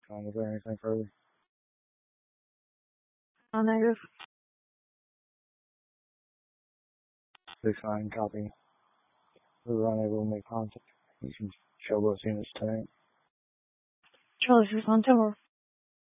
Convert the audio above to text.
Was there anything further? Negative. 6-9 copy. We were unable to make contact. You can show both units tonight. Charlie 6 on tower.